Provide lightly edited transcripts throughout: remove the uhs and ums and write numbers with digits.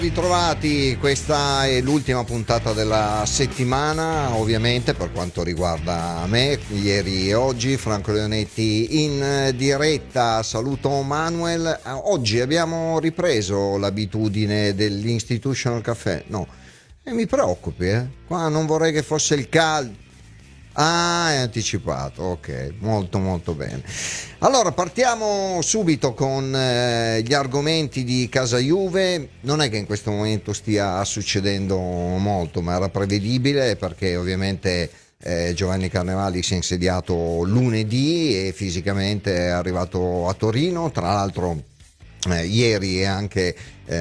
Ritrovati, questa è l'ultima puntata della settimana, ovviamente per quanto riguarda me, ieri e oggi. Franco Leonetti in diretta, saluto Manuel. Oggi abbiamo ripreso l'abitudine dell'Institutional Caffè, no, e mi preoccupi, qua non vorrei che fosse il caldo. Ah, è anticipato, ok, molto molto bene. Allora partiamo subito con gli argomenti di casa Juve. Non è che in questo momento stia succedendo molto, ma era prevedibile perché ovviamente Giovanni Carnevali si è insediato lunedì e fisicamente è arrivato a Torino. Tra l'altro ieri è anche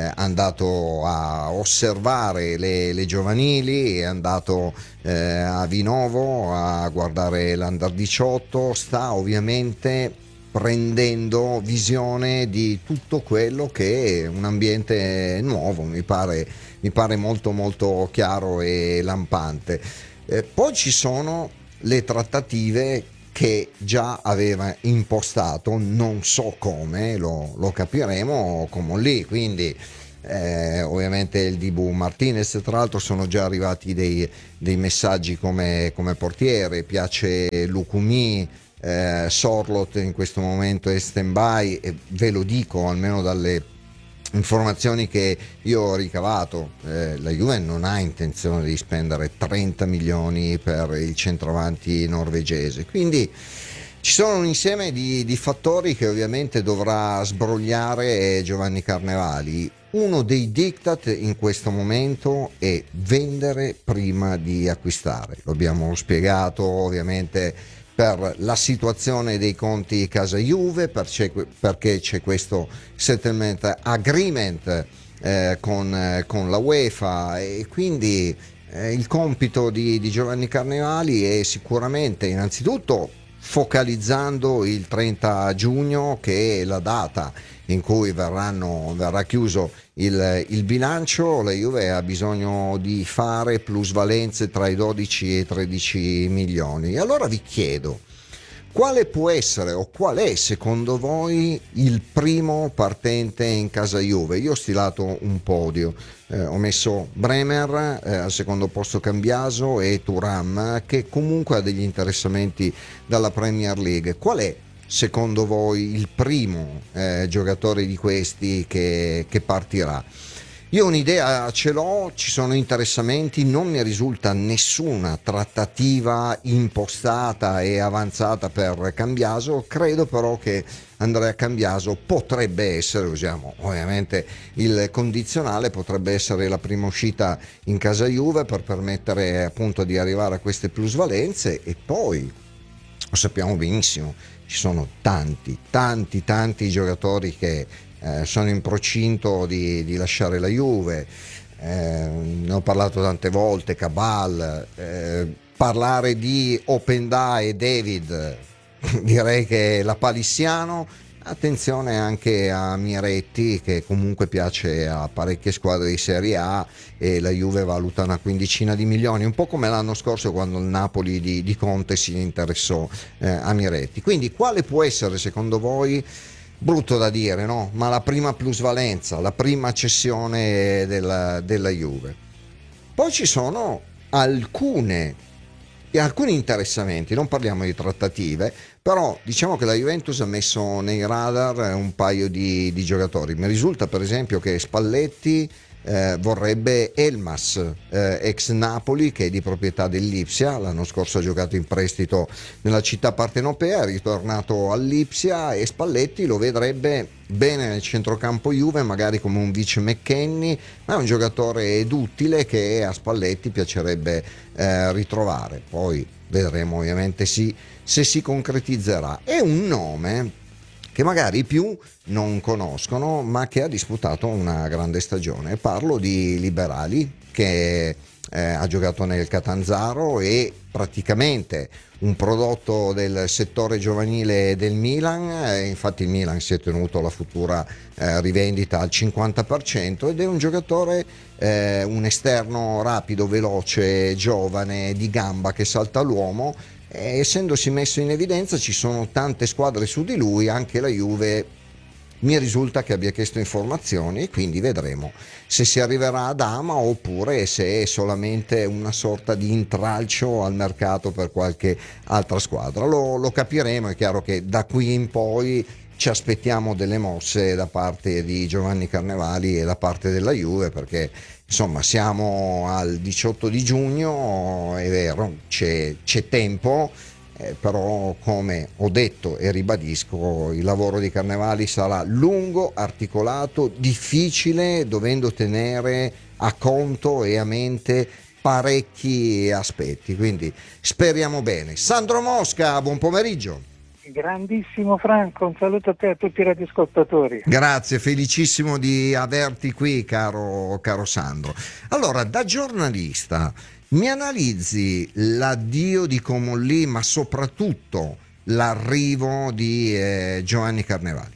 andato a osservare le giovanili, è andato a Vinovo a guardare l'Under 18, sta ovviamente prendendo visione di tutto quello che è un ambiente nuovo, mi pare molto molto chiaro e lampante. Poi ci sono le trattative che già aveva impostato, non so come, lo capiremo come lì, quindi ovviamente il Dibu Martinez. Tra l'altro sono già arrivati dei messaggi come portiere, piace Lukumi, Sorlot in questo momento è stand by, e ve lo dico almeno dalle informazioni che io ho ricavato, la Juve non ha intenzione di spendere 30 milioni per il centravanti norvegese, quindi ci sono un insieme di fattori che ovviamente dovrà sbrogliare Giovanni Carnevali. Uno dei diktat in questo momento è vendere prima di acquistare, lo abbiamo spiegato ovviamente per la situazione dei conti casa Juve, perché c'è questo settlement agreement con la UEFA, e quindi il compito di Giovanni Carnevali è sicuramente innanzitutto focalizzando il 30 giugno, che è la data in cui verrà chiuso il bilancio. La Juve ha bisogno di fare plusvalenze tra i 12 e i 13 milioni. E allora vi chiedo, quale può essere o qual è secondo voi il primo partente in casa Juve? Io ho stilato un podio, ho messo Bremer, al secondo posto Cambiaso e Thuram, che comunque ha degli interessamenti dalla Premier League. Qual è secondo voi il primo giocatore di questi che partirà? Io un'idea ce l'ho, ci sono interessamenti, non mi risulta nessuna trattativa impostata e avanzata per Cambiaso. Credo però che Andrea Cambiaso potrebbe essere, usiamo ovviamente il condizionale, potrebbe essere la prima uscita in casa Juve per permettere appunto di arrivare a queste plusvalenze. E poi lo sappiamo benissimo, ci sono tanti giocatori che sono in procinto di lasciare la Juve. Ne ho parlato tante volte, Cabal, parlare di Openda e David direi che la palissiano. Attenzione anche a Miretti, che comunque piace a parecchie squadre di Serie A, e la Juve valuta una quindicina di milioni, un po' come l'anno scorso quando il Napoli di Conte si interessò a Miretti. Quindi quale può essere secondo voi, brutto da dire, no? Ma la prima plusvalenza, la prima cessione della Juve? Poi ci sono alcuni interessamenti, non parliamo di trattative, però diciamo che la Juventus ha messo nei radar un paio di giocatori. Mi risulta per esempio che Spalletti vorrebbe Elmas, ex Napoli, che è di proprietà dell'Ipsia. L'anno scorso ha giocato in prestito nella città partenopea, è ritornato all'Ipsia, e Spalletti lo vedrebbe bene nel centrocampo Juve, magari come un vice McKennie, ma è un giocatore duttile che a Spalletti piacerebbe ritrovare. Poi vedremo ovviamente se si concretizzerà. È un nome che magari i più non conoscono, ma che ha disputato una grande stagione. Parlo di Liberali, che ha giocato nel Catanzaro, e praticamente un prodotto del settore giovanile del Milan. Infatti il Milan si è tenuto la futura rivendita al 50%, ed è un giocatore, un esterno rapido, veloce, giovane, di gamba, che salta l'uomo. Essendosi messo in evidenza, ci sono tante squadre su di lui, anche la Juve mi risulta che abbia chiesto informazioni, e quindi vedremo se si arriverà ad Ama oppure se è solamente una sorta di intralcio al mercato per qualche altra squadra. Lo capiremo. È chiaro che da qui in poi ci aspettiamo delle mosse da parte di Giovanni Carnevali e da parte della Juve, perché insomma siamo al 18 di giugno, è vero, c'è tempo, però come ho detto e ribadisco, il lavoro di Carnevali sarà lungo, articolato, difficile, dovendo tenere a conto e a mente parecchi aspetti, quindi speriamo bene. Sandro Mosca, buon pomeriggio. Grandissimo Franco, un saluto a te e a tutti i radioascoltatori. Grazie, felicissimo di averti qui, caro Sandro. Allora, da giornalista, mi analizzi l'addio di Comolli, ma soprattutto l'arrivo di Giovanni Carnevali?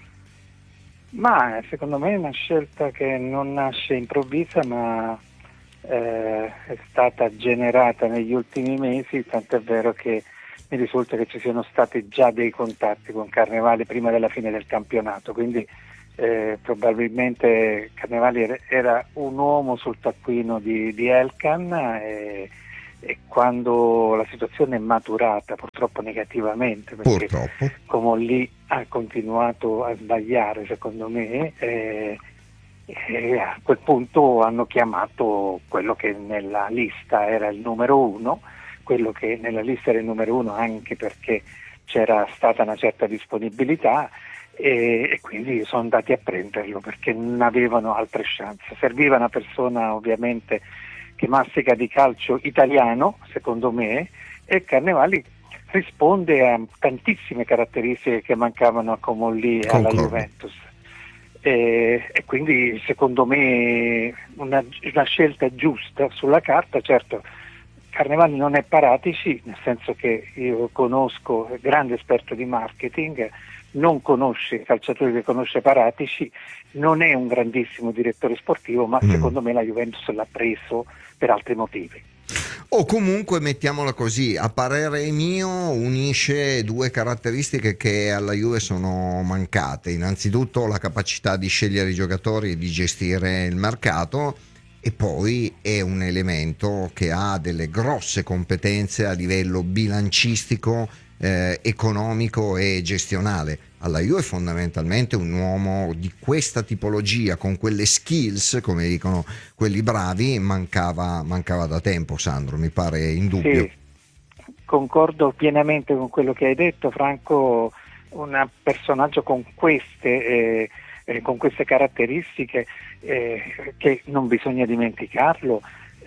Ma secondo me è una scelta che non nasce improvvisa, ma è stata generata negli ultimi mesi, tant'è vero che mi risulta che ci siano stati già dei contatti con Carnevali prima della fine del campionato, quindi probabilmente Carnevali era un uomo sul taccuino di Elkann, e quando la situazione è maturata, purtroppo negativamente, perché Purtroppo. Comolli ha continuato a sbagliare secondo me, e a quel punto hanno chiamato quello che nella lista era il numero uno, quello che nella lista era il numero uno anche perché c'era stata una certa disponibilità, e quindi sono andati a prenderlo perché non avevano altre chance. Serviva una persona ovviamente che mastica di calcio italiano, secondo me, e Carnevali risponde a tantissime caratteristiche che mancavano a Comolli e alla Juventus. E quindi secondo me una scelta giusta sulla carta. Certo, Carnevali non è Paratici, nel senso che io conosco, è grande esperto di marketing, non conosce i calciatori che conosce Paratici, non è un grandissimo direttore sportivo, ma secondo me la Juventus l'ha preso per altri motivi. O comunque, mettiamola così, a parere mio unisce due caratteristiche che alla Juve sono mancate: innanzitutto la capacità di scegliere i giocatori e di gestire il mercato, e poi è un elemento che ha delle grosse competenze a livello bilancistico, economico e gestionale. Alla Juve fondamentalmente un uomo di questa tipologia, con quelle skills, come dicono quelli bravi, mancava da tempo. Sandro, mi pare indubbio. Sì, concordo pienamente con quello che hai detto, Franco. Un personaggio con queste caratteristiche, che non bisogna dimenticarlo,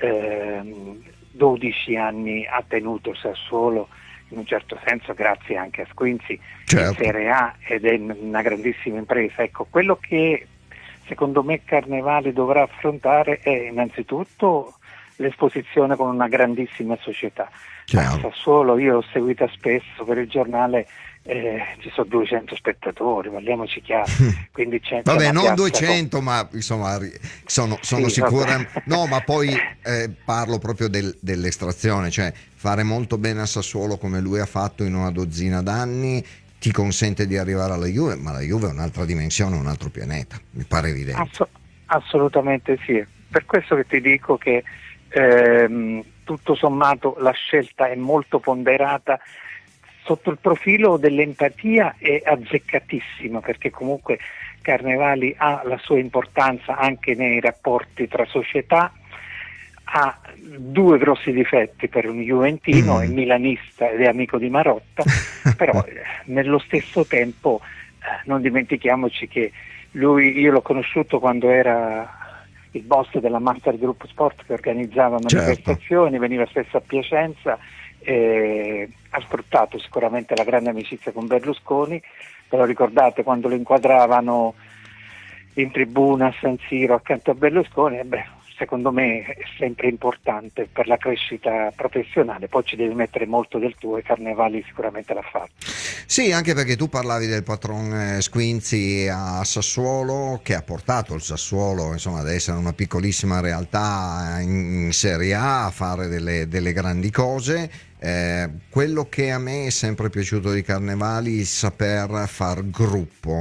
12 anni ha tenuto Sassuolo, in un certo senso grazie anche a Squinzi, certo, in Serie A, ed è una grandissima impresa. Ecco, quello che secondo me Carnevali dovrà affrontare è innanzitutto l'esposizione con una grandissima società. A Sassuolo io ho seguita spesso per il giornale, ci sono 200 spettatori, parliamoci chiaro, quindi c'è vabbè, non 200 ma insomma sono sì, sicuramente, no, ma poi parlo proprio dell'estrazione, cioè fare molto bene a Sassuolo come lui ha fatto in una dozzina d'anni ti consente di arrivare alla Juve, ma la Juve è un'altra dimensione, un altro pianeta, mi pare evidente. Assolutamente sì, per questo che ti dico che tutto sommato la scelta è molto ponderata. Sotto il profilo dell'empatia è azzeccatissima, perché comunque Carnevali ha la sua importanza anche nei rapporti tra società, ha due grossi difetti per un juventino, è milanista ed è amico di Marotta, però nello stesso tempo non dimentichiamoci che io l'ho conosciuto quando era il boss della Master Group Sport, che organizzava manifestazioni, veniva spesso a Piacenza, ha sfruttato sicuramente la grande amicizia con Berlusconi. Però ricordate quando lo inquadravano in tribuna a San Siro accanto a Berlusconi? Secondo me è sempre importante per la crescita professionale, poi ci devi mettere molto del tuo, e Carnevali sicuramente l'ha fatto. Sì, anche perché tu parlavi del patron Squinzi a Sassuolo, che ha portato il Sassuolo insomma ad essere una piccolissima realtà in Serie A, a fare delle grandi cose. Quello che a me è sempre piaciuto di Carnevali, il saper far gruppo.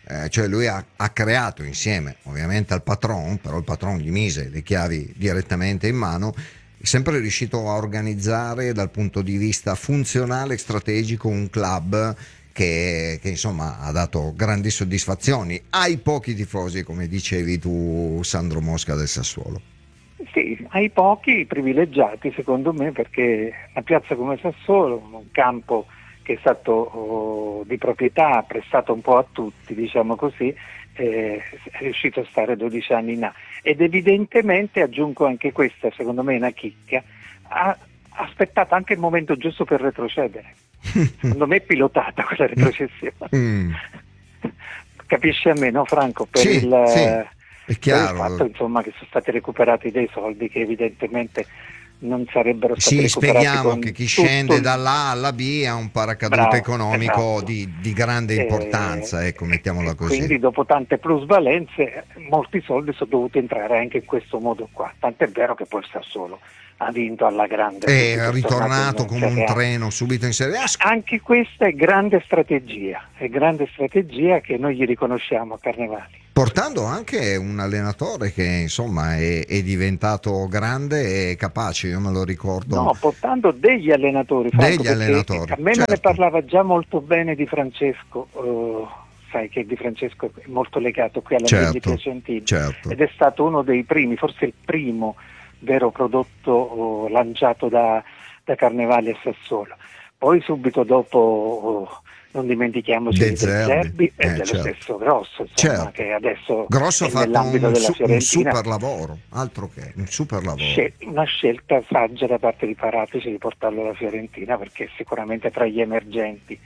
cioè lui ha creato insieme ovviamente al patron, però il patron gli mise le chiavi direttamente in mano, è sempre riuscito a organizzare dal punto di vista funzionale e strategico un club che insomma ha dato grandi soddisfazioni ai pochi tifosi, come dicevi tu, Sandro Mosca del Sassuolo. Sì, ai pochi privilegiati secondo me, perché una piazza come Sassuolo, un campo che è stato di proprietà, prestato un po' a tutti, diciamo così, è riuscito a stare 12 anni in A. Ed evidentemente, aggiungo anche questa, secondo me è una chicca, ha aspettato anche il momento giusto per retrocedere. Secondo me è pilotata quella retrocessione. Capisci a me, no Franco? Per Sì, il, sì, è per chiaro. il fatto insomma che sono stati recuperati dei soldi che evidentemente non sarebbero stati Sì, recuperati spieghiamo con che chi tutto scende il... dalla A alla B ha un paracadute Bravo, economico esatto. di grande importanza, ecco, mettiamola così. Quindi dopo tante plusvalenze molti soldi sono dovuti entrare anche in questo modo qua, tant'è vero che poi il Sassuolo ha vinto alla grande, È ritornato come un treno subito in Serie A. Anche questa è grande strategia che noi gli riconosciamo a Carnevali. Portando anche un allenatore che insomma è diventato grande e capace, io me lo ricordo. No, portando degli allenatori, Franco, Degli allenatori, a me certo. me ne parlava già molto bene Di Francesco, sai che Di Francesco è molto legato qui alla certo, Piacentini, certo. ed è stato uno dei primi, forse il primo vero prodotto lanciato da Carnevali a Sassuolo. Poi subito dopo non dimentichiamoci De di De Zerbi e dello certo. stesso Grosso, insomma, certo. che adesso Grosso è ha fatto nell'ambito della Fiorentina. un super lavoro, altro che un super lavoro. Una scelta saggia da parte di Paratici di portarlo alla Fiorentina, perché sicuramente tra gli emergenti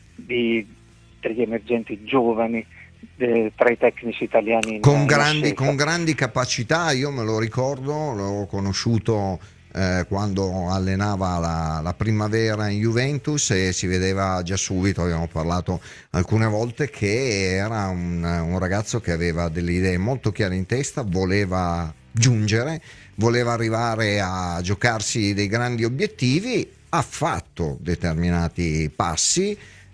giovani, tra i tecnici italiani con grandi capacità. Io me lo ricordo, l'ho conosciuto quando allenava la primavera in Juventus e si vedeva già subito, abbiamo parlato alcune volte, che era un ragazzo che aveva delle idee molto chiare in testa, voleva giungere, voleva arrivare a giocarsi dei grandi obiettivi, ha fatto determinati passi,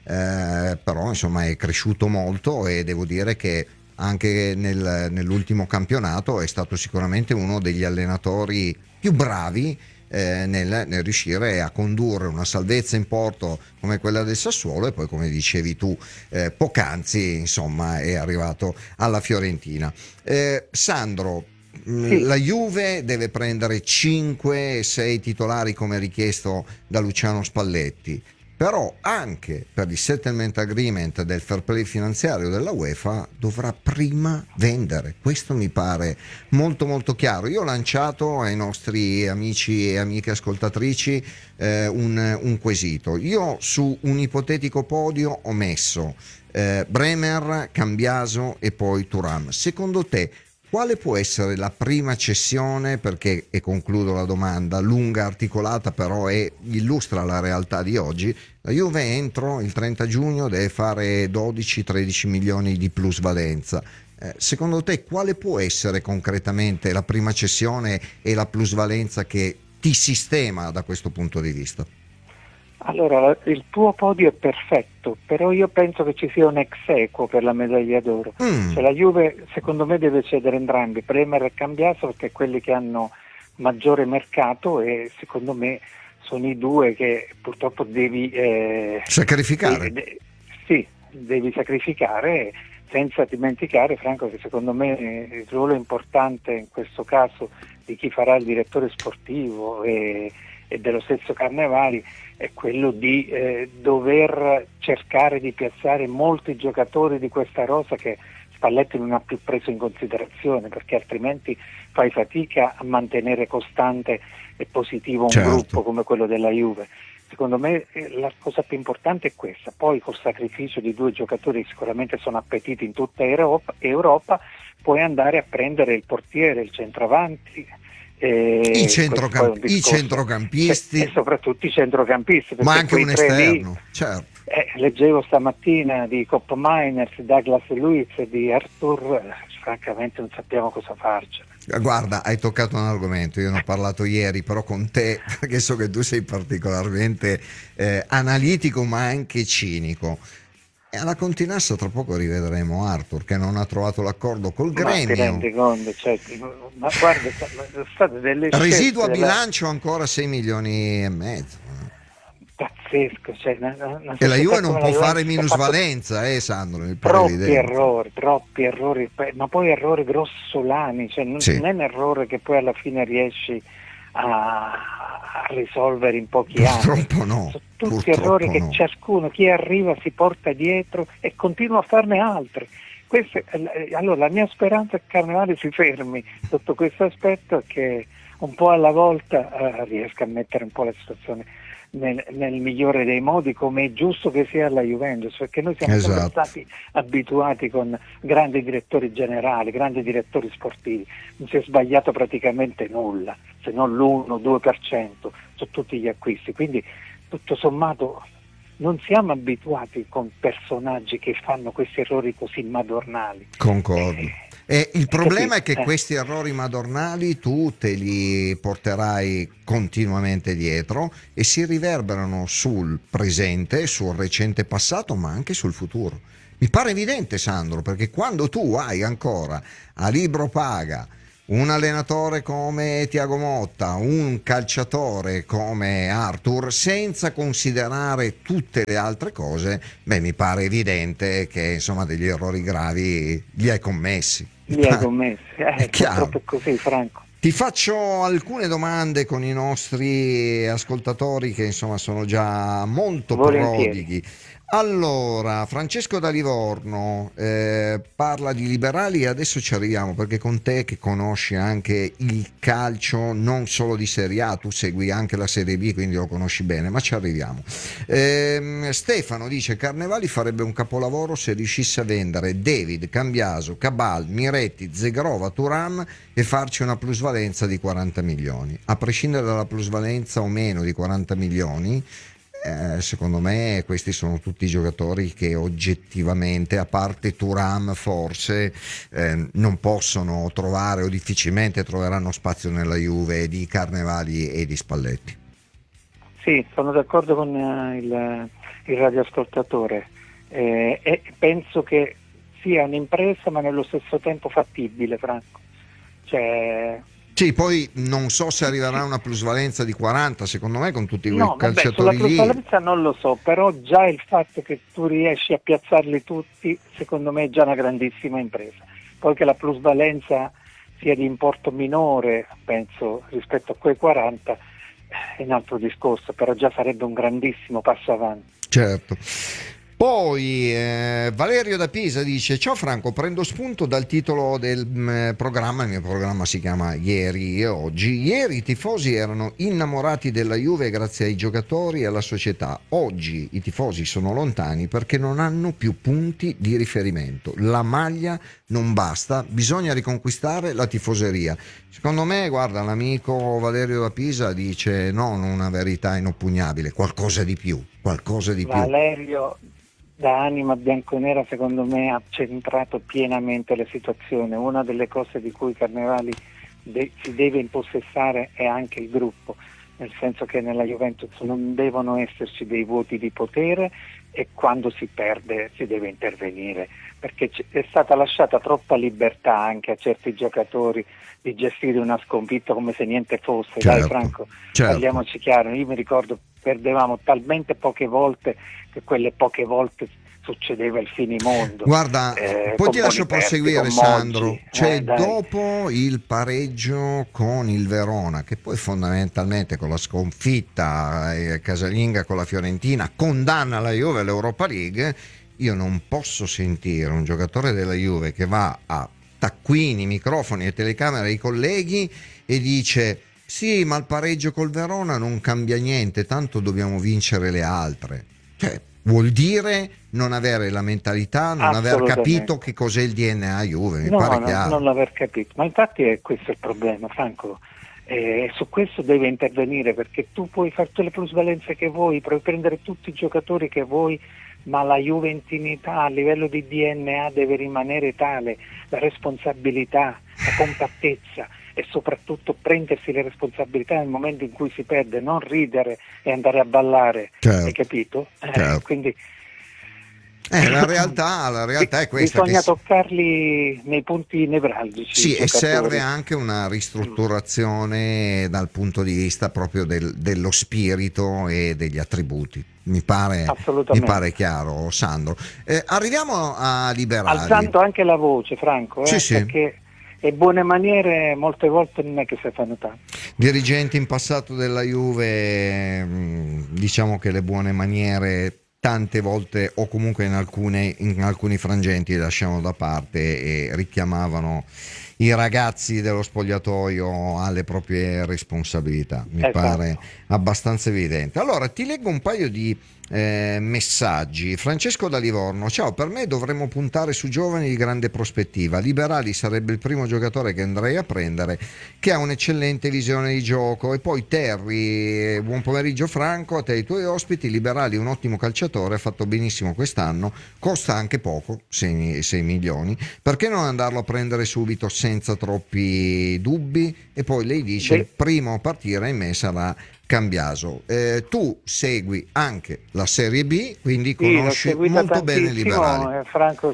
però insomma è cresciuto molto e devo dire che anche nell'ultimo campionato è stato sicuramente uno degli allenatori più bravi nel riuscire a condurre una salvezza in porto come quella del Sassuolo, e poi, come dicevi tu poc'anzi, insomma è arrivato alla Fiorentina. Sandro, Sì. la Juve deve prendere 5-6 titolari come richiesto da Luciano Spalletti, però anche per il settlement agreement del fair play finanziario della UEFA dovrà prima vendere. Questo mi pare molto molto chiaro. Io ho lanciato ai nostri amici e amiche ascoltatrici un quesito. Io su un ipotetico podio ho messo Bremer, Cambiaso e poi Thuram. Secondo te quale può essere la prima cessione, perché, e concludo la domanda, lunga, articolata, però illustra la realtà di oggi? La Juve entro il 30 giugno deve fare 12-13 milioni di plusvalenza. Secondo te quale può essere concretamente la prima cessione e la plusvalenza che ti sistema da questo punto di vista? Allora, il tuo podio è perfetto, però io penso che ci sia un ex equo per la medaglia d'oro. Cioè, la Juve secondo me deve cedere entrambi, Bremer e Cambiaso, perché quelli che hanno maggiore mercato, e secondo me sono i due che purtroppo devi sacrificare. Devi sacrificare, senza dimenticare, Franco, che secondo me il ruolo importante in questo caso di chi farà il direttore sportivo e dello stesso Carnevali è quello di dover cercare di piazzare molti giocatori di questa rosa che Spalletti non ha più preso in considerazione, perché altrimenti fai fatica a mantenere costante e positivo un gruppo come quello della Juve. Secondo me la cosa più importante è questa, poi col sacrificio di due giocatori che sicuramente sono appetiti in tutta Europa puoi andare a prendere il portiere, il centravanti, i centrocampisti e soprattutto i centrocampisti, ma anche un esterno lì, certo. Leggevo stamattina di Kopp Miners, Douglas Luiz e di Arthur, francamente non sappiamo cosa farcene. Guarda, hai toccato un argomento, io ne ho parlato ieri però con te, perché so che tu sei particolarmente analitico ma anche cinico. E alla Continassa tra poco rivedremo Arthur che non ha trovato l'accordo col gremio. Ma ti rendi conto? Cioè, ma guarda, sono state delle Residuo a scelte bilancio ancora 6 milioni e mezzo. pazzesco, cioè una E la Juve società non come può la fare Juventus ha minusvalenza, Sandro, mi pare troppi evidente. errori, ma poi errori grossolani, cioè non Sì. è un errore che poi alla fine riesci a risolvere in pochi anni. Purtroppo no. Sono tutti Purtroppo errori che no. ciascuno, chi arriva si porta dietro e continua a farne altri. Allora la mia speranza è che Carnevale si fermi sotto questo aspetto e che un po' alla volta riesca a mettere un po' la situazione nel migliore dei modi, come è giusto che sia alla Juventus, perché noi siamo sempre Esatto. stati abituati con grandi direttori generali, grandi direttori sportivi, non si è sbagliato praticamente nulla, se non l'1-2% su tutti gli acquisti, quindi tutto sommato non siamo abituati con personaggi che fanno questi errori così madornali. Concordo. E il problema è che capito? questi errori madornali tu te li porterai continuamente dietro e si riverberano sul presente, sul recente passato, ma anche sul futuro. Mi pare evidente, Sandro, perché quando tu hai ancora a libro paga un allenatore come Thiago Motta, un calciatore come Arthur, senza considerare tutte le altre cose, mi pare evidente che insomma degli errori gravi li hai commessi. Li hai commessi, È chiaro. purtroppo è così, Franco. Ti faccio alcune domande con i nostri ascoltatori che insomma sono già molto Volentieri. prodighi. Allora, Francesco da Livorno parla di liberali e adesso ci arriviamo perché con te che conosci anche il calcio non solo di Serie A, tu segui anche la Serie B, quindi lo conosci bene, ma ci arriviamo. Stefano dice Carnevali farebbe un capolavoro se riuscisse a vendere David, Cambiaso, Cabal, Miretti, Zegrova, Thuram e farci una plusvalenza di 40 milioni. A prescindere dalla plusvalenza o meno di 40 milioni, secondo me questi sono tutti giocatori che oggettivamente, a parte Thuram forse, non possono trovare o difficilmente troveranno spazio nella Juve di Carnevali e di Spalletti. Sì, sono d'accordo con il radioascoltatore e penso che sia un'impresa ma nello stesso tempo fattibile, Franco. Cioè, Sì, poi non so se arriverà una plusvalenza di 40, secondo me con tutti quei no, vabbè, sulla calciatori lì. plusvalenza non lo so, però già il fatto che tu riesci a piazzarli tutti, secondo me è già una grandissima impresa. Poi che la plusvalenza sia di importo minore, penso, rispetto a quei 40, è un altro discorso, però già sarebbe un grandissimo passo avanti. Certo. Poi Valerio da Pisa dice: ciao Franco, prendo spunto dal titolo del programma, il mio programma si chiama Ieri e Oggi. Ieri i tifosi erano innamorati della Juve grazie ai giocatori e alla società. Oggi i tifosi sono lontani perché non hanno più punti di riferimento. La maglia non basta, bisogna riconquistare la tifoseria. Secondo me, guarda, l'amico Valerio da Pisa dice non una verità inoppugnabile, qualcosa di più. Valerio, da anima bianconera, secondo me ha centrato pienamente la situazione. Una delle cose di cui Carnevali si deve impossessare è anche il gruppo, nel senso che nella Juventus non devono esserci dei vuoti di potere e quando si perde si deve intervenire, perché è stata lasciata troppa libertà anche a certi giocatori di gestire una sconfitta come se niente fosse. Certo, dai Franco, certo. parliamoci chiaro, io mi ricordo perdevamo talmente poche volte che quelle poche volte succedeva il finimondo. Guarda, poi ti lascio proseguire, Sandro. Cioè, dai. dopo il pareggio con il Verona, che poi fondamentalmente con la sconfitta casalinga con la Fiorentina condanna la Juve all'Europa League, io non posso sentire un giocatore della Juve che va a taccuini, microfoni e telecamere ai colleghi e dice: sì, ma il pareggio col Verona non cambia niente, tanto dobbiamo vincere le altre. Cioè, vuol dire non avere la mentalità, non aver capito che cos'è il DNA Juve, mi pare chiaro. Non l'aver capito, ma infatti è questo il problema, Franco. Su questo deve intervenire, perché tu puoi fare tutte le plusvalenze che vuoi, puoi prendere tutti i giocatori che vuoi, ma la juventinità a livello di DNA deve rimanere tale, la responsabilità, la compattezza e soprattutto prendersi le responsabilità nel momento in cui si perde, non ridere e andare a ballare, Certo, hai capito? certo. Quindi la realtà è questa. Bisogna toccarli nei punti nevralgici. Sì, e serve Giocatori. anche una ristrutturazione dal punto di vista proprio dello spirito e degli attributi. Mi pare Assolutamente. chiaro, Sandro. Arriviamo a Liberali. Alzando anche la voce, Franco, Sì, sì. perché e buone maniere molte volte non è che si fanno tanto. Dirigenti in passato della Juve, diciamo che le buone maniere tante volte o comunque in alcuni frangenti le lasciamo da parte e richiamavano i ragazzi dello spogliatoio alle proprie responsabilità. Mi pare Esatto. abbastanza evidente. Allora ti leggo un paio di messaggi. Francesco da Livorno: ciao, per me dovremmo puntare su giovani di grande prospettiva. Liberali sarebbe il primo giocatore che andrei a prendere, che ha un'eccellente visione di gioco. E poi Terry: buon pomeriggio Franco, a te e ai tuoi ospiti. Liberali è un ottimo calciatore, ha fatto benissimo quest'anno, costa anche poco, 6 milioni, perché non andarlo a prendere subito senza troppi dubbi? E poi lei dice: il primo a partire in me sarà Cambiaso. Tu segui anche la Serie B, quindi Sì, l'ho conosci seguita molto bene i Liberali. tantissimo, Franco,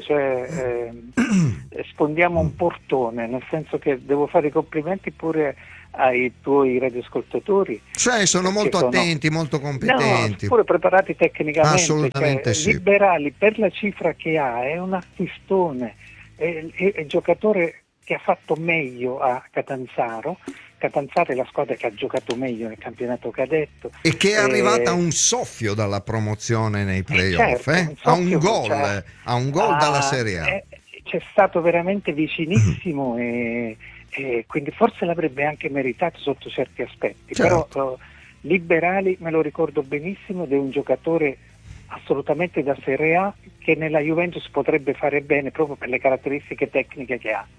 sfondiamo un portone, nel senso che devo fare i complimenti pure ai tuoi radioascoltatori. Cioè, sono Perché molto attenti, molto no, competenti. pure preparati tecnicamente. Assolutamente sì. Liberali, per la cifra che ha, è un artistone, è il giocatore che ha fatto meglio a Catanzaro. Catanzaro è la squadra che ha giocato meglio nel campionato cadetto. E che è arrivata a un soffio dalla promozione nei playoff, certo, a un soffio, gol, a un gol dalla Serie A. C'è stato veramente vicinissimo e quindi forse l'avrebbe anche meritato sotto certi aspetti, Certo. però Liberali me lo ricordo benissimo ed è un giocatore assolutamente da Serie A che nella Juventus potrebbe fare bene proprio per le caratteristiche tecniche che ha.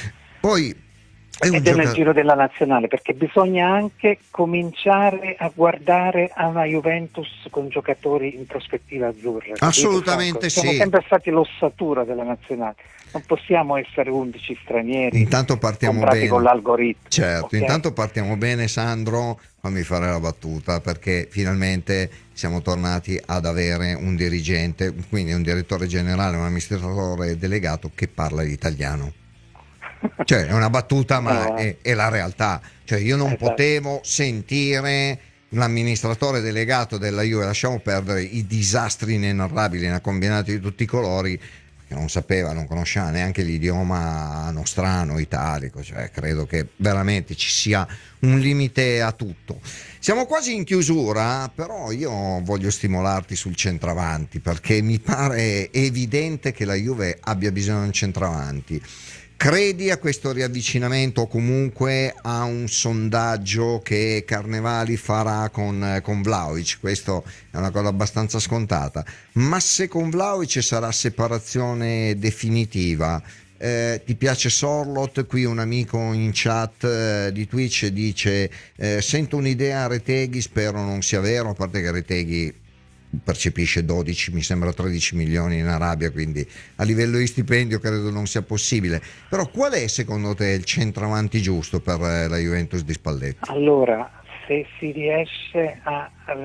Poi è un Ed è nel giro della nazionale, perché bisogna anche cominciare a guardare a una Juventus con giocatori in prospettiva azzurra. Assolutamente Siamo sì. sempre stati l'ossatura della nazionale, non possiamo essere 11 stranieri Intanto partiamo comprati bene. con l'algoritmo. Certo, Okay? intanto partiamo bene, Sandro, fammi fare la battuta, perché finalmente siamo tornati ad avere un dirigente, quindi un direttore generale, un amministratore delegato che parla l'italiano. Cioè è una battuta, ma è la realtà. Cioè io non Esatto. potevo sentire l'amministratore delegato della Juve, lasciamo perdere i disastri inenarrabili, ne ha combinati di tutti i colori, che non sapeva, non conosceva neanche l'idioma nostrano, italico. Cioè credo che veramente ci sia un limite a tutto. Siamo quasi in chiusura, però io voglio stimolarti sul centravanti, perché mi pare evidente che la Juve abbia bisogno di un centravanti. Credi a questo riavvicinamento o comunque a un sondaggio che Carnevali farà con Vlahovic? Questo è una cosa abbastanza scontata, ma se con Vlahovic sarà separazione definitiva, ti piace Sorlot? Qui un amico in chat di Twitch dice sento un'idea a Reteghi, spero non sia vero, a parte che Reteghi percepisce 12, mi sembra 13 milioni in Arabia, quindi a livello di stipendio credo non sia possibile. Però qual è secondo te il centravanti giusto per la Juventus di Spalletti? Allora, se si riesce a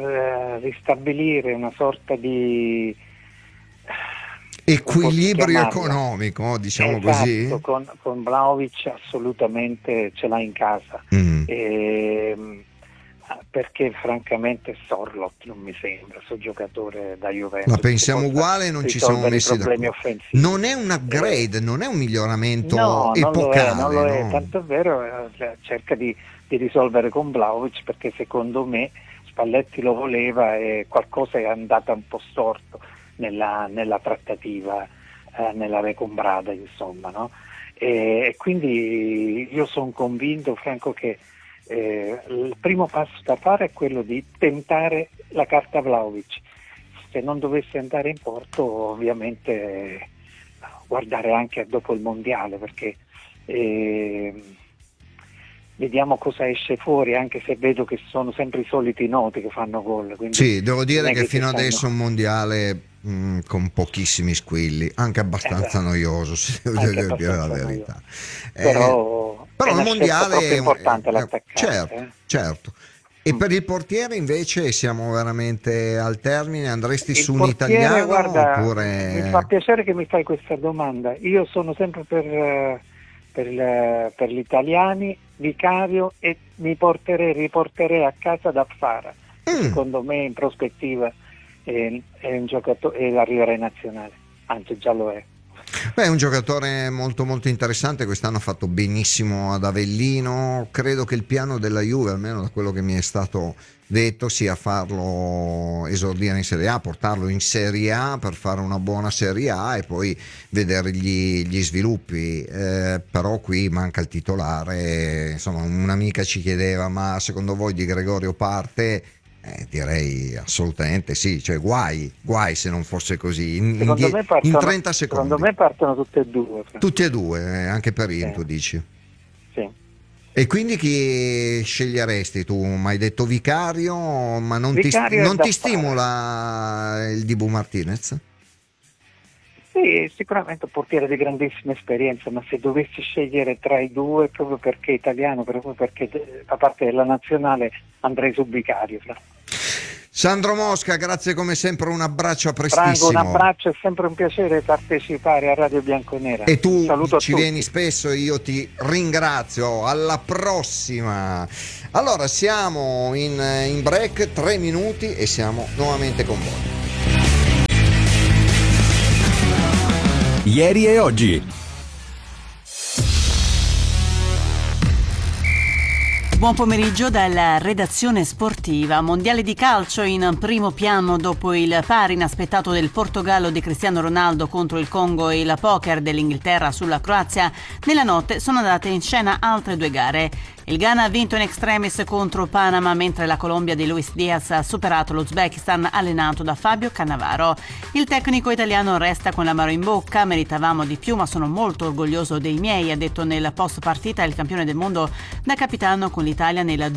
ristabilire una sorta di equilibrio economico, diciamo così, con Vlahovic assolutamente ce l'ha in casa. Perché francamente Sorlot non mi sembra suo giocatore da Juventus. La pensiamo uguale, non ci siamo messi problemi d'accordo. offensivi. Non è un upgrade, non è un miglioramento no, epocale, non lo è, no? tanto è vero, cerca di risolvere con Vlahovic, perché secondo me Spalletti lo voleva e qualcosa è andata un po' storto nella trattativa, nella recombrada, insomma, no? E quindi io sono convinto, Franco, che il primo passo da fare è quello di tentare la carta Vlahovic. Se non dovesse andare in porto, ovviamente guardare anche dopo il mondiale, perché vediamo cosa esce fuori, anche se vedo che sono sempre i soliti noti che fanno gol. Sì, devo dire che fino adesso un mondiale con pochissimi squilli, anche abbastanza noioso, se devo dire la verità. Però il è mondiale è importante l'attaccante. Certo. E per il portiere invece siamo veramente al termine, andresti Il su un portiere, italiano guarda, oppure... mi fa piacere che mi fai questa domanda. Io sono sempre per gli italiani, Vicario, e riporterei a casa da Fara. Secondo me in prospettiva è un giocatore e arriverà in nazionale, anzi già lo è. Beh, è un giocatore molto molto interessante, quest'anno ha fatto benissimo ad Avellino, credo che il piano della Juve, almeno da quello che mi è stato detto, sia farlo esordire in Serie A, portarlo in Serie A per fare una buona Serie A e poi vedere gli sviluppi, però qui manca il titolare, insomma un'amica ci chiedeva ma secondo voi Di Gregorio parte? Direi assolutamente sì, cioè guai se non fosse così, in 30 secondi. Secondo me partono tutte e due. Tutti e due, anche per tu dici. Sì. E quindi chi sceglieresti tu? Mi hai detto Vicario, ma non ti stimola il Dibu Martinez? Sì, sicuramente un portiere di grandissima esperienza, ma se dovessi scegliere tra i due, proprio perché italiano, proprio perché fa parte della nazionale, andrei su Vicario. Sandro Mosca, grazie come sempre, un abbraccio, a prestissimo. Franco, un abbraccio, è sempre un piacere partecipare a Radio Bianconera. E tu ci vieni spesso e io ti ringrazio, alla prossima. Allora siamo in break, 3 minuti e siamo nuovamente con voi. Ieri e oggi. Buon pomeriggio dalla redazione sportiva. Mondiale di calcio in primo piano dopo il pari inaspettato del Portogallo di Cristiano Ronaldo contro il Congo e il poker dell'Inghilterra sulla Croazia. Nella notte sono andate in scena altre 2 gare. Il Ghana ha vinto in extremis contro Panama, mentre la Colombia di Luis Diaz ha superato l'Uzbekistan allenato da Fabio Cannavaro. Il tecnico italiano resta con l'amaro in bocca: meritavamo di più ma sono molto orgoglioso dei miei, ha detto nel post partita il campione del mondo da capitano con l'Italia nel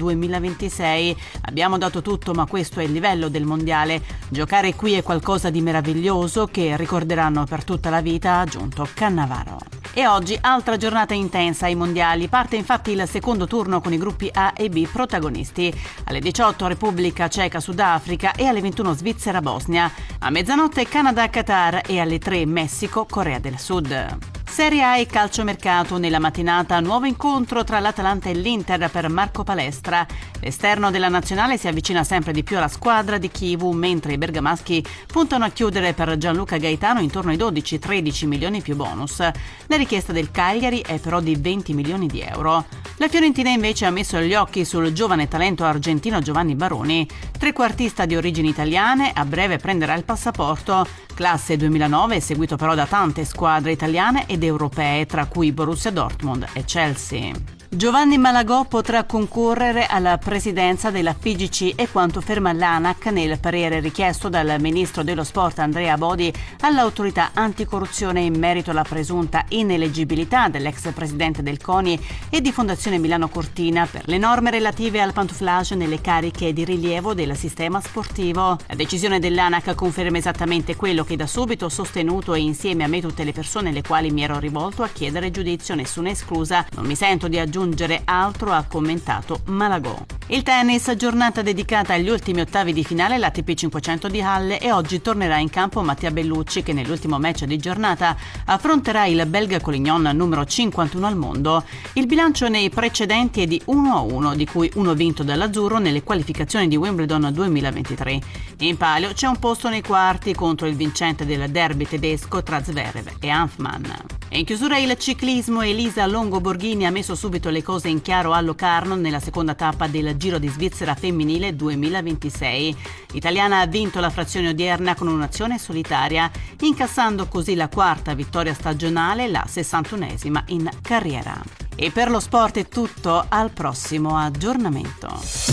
2026. Abbiamo dato tutto, ma questo è il livello del mondiale. Giocare qui è qualcosa di meraviglioso che ricorderanno per tutta la vita, ha aggiunto Cannavaro. E oggi altra giornata intensa ai mondiali. Parte infatti il secondo turno con i gruppi A e B protagonisti. Alle 18 Repubblica Ceca Sudafrica e alle 21 Svizzera Bosnia. A mezzanotte Canada Qatar e alle 3 Messico Corea del Sud. Serie A e calciomercato. Nella mattinata nuovo incontro tra l'Atalanta e l'Inter per Marco Palestra. L'esterno della nazionale si avvicina sempre di più alla squadra di Chivu, mentre i bergamaschi puntano a chiudere per Gianluca Gaetano intorno ai 12-13 milioni più bonus. La richiesta del Cagliari è però di 20 milioni di euro. La Fiorentina invece ha messo gli occhi sul giovane talento argentino Giovanni Baroni, trequartista di origini italiane, a breve prenderà il passaporto. Classe 2009, seguito però da tante squadre italiane ed europee, tra cui Borussia Dortmund e Chelsea. Giovanni Malagò potrà concorrere alla presidenza della FIGC e quanto ferma l'ANAC nel parere richiesto dal ministro dello sport Andrea Bodi all'autorità anticorruzione in merito alla presunta ineleggibilità dell'ex presidente del CONI e di Fondazione Milano Cortina per le norme relative al pantouflage nelle cariche di rilievo del sistema sportivo. La decisione dell'ANAC conferma esattamente quello che da subito ho sostenuto e insieme a me tutte le persone alle quali mi ero rivolto a chiedere giudizio, nessuna esclusa. Non mi sento di aggiungere altro, ha commentato Malagò. Il tennis, giornata dedicata agli ultimi ottavi di finale l'ATP 500 di Halle, e oggi tornerà in campo Mattia Bellucci, che nell'ultimo match di giornata affronterà il belga Collignon, numero 51 al mondo. Il bilancio nei precedenti è di 1-1, di cui uno vinto dall'azzurro nelle qualificazioni di Wimbledon 2023. In palio c'è un posto nei quarti contro il vincente del derby tedesco tra Zverev e Hanfmann. E in chiusura il ciclismo. Elisa Longo Borghini ha messo subito le cose in chiaro a Locarno nella seconda tappa del Giro di Svizzera femminile 2026. L'italiana ha vinto la frazione odierna con un'azione solitaria, incassando così la 4ª vittoria stagionale, la 61esima in carriera. E per lo sport è tutto, al prossimo aggiornamento.